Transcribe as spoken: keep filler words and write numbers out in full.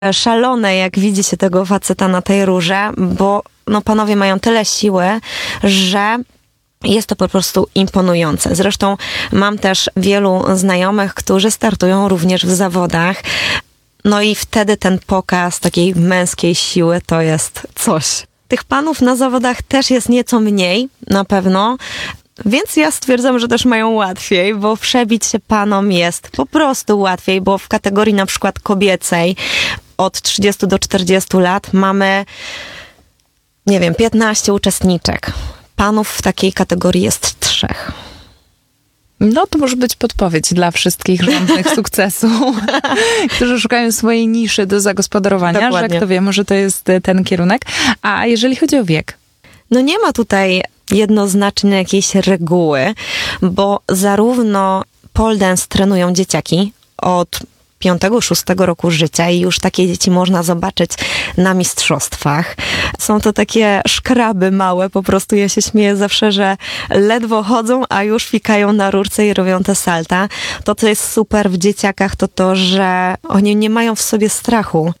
szalone, jak widzi się tego faceta na tej rurze, bo no, panowie mają tyle siły, że jest to po prostu imponujące. Zresztą mam też wielu znajomych, którzy startują również w zawodach. No i wtedy ten pokaz takiej męskiej siły to jest coś. Tych panów na zawodach też jest nieco mniej, na pewno. Więc ja stwierdzam, że też mają łatwiej, bo przebić się panom jest po prostu łatwiej, bo w kategorii na przykład kobiecej od trzydziestu do czterdziestu lat mamy, nie wiem, piętnaście uczestniczek. Panów w takiej kategorii jest trzech. No to może być podpowiedź dla wszystkich żądnych sukcesu, którzy szukają swojej niszy do zagospodarowania, Dokładnie. że kto wie, może to jest ten kierunek. A jeżeli chodzi o wiek? No nie ma tutaj jednoznacznej jakiejś reguły, bo zarówno pole dance trenują dzieciaki od piątego, szóstego roku życia i już takie dzieci można zobaczyć na mistrzostwach. Są to takie szkraby małe, po prostu ja się śmieję zawsze, że ledwo chodzą, a już fikają na rurce i robią te salta. To, co jest super w dzieciakach, to to, że oni nie mają w sobie strachu.